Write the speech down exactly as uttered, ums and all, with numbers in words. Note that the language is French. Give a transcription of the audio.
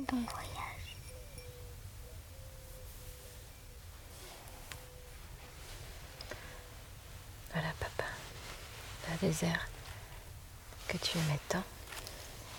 et bon voyage. Voilà papa, le désert que tu aimais tant.